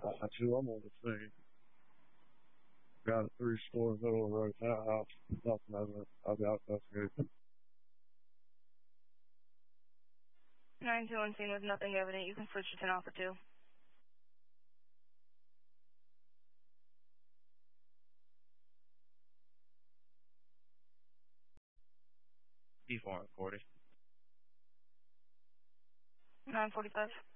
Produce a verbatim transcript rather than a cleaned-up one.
I two, I'm on the scene. Got a three story middle of the road townhouse. Nothing evident. I've got investigation. nine two one scene with nothing evident. You can switch to ten Alpha two. D four forty. nine forty-five.